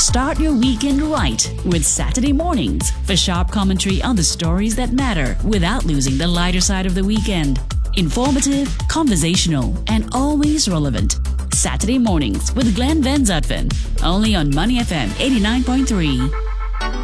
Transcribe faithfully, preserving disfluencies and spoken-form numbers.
Start your weekend right with Saturday Mornings for sharp commentary on the stories that matter without losing the lighter side of the weekend. Informative, conversational, and always relevant. Saturday Mornings with Glenn Van Zutphen, only on Money F M eighty-nine point three.